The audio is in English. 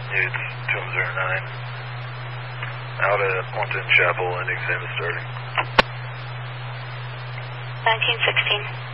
It's 209. Out at Mountain Chapel, ending same as starting. 1916.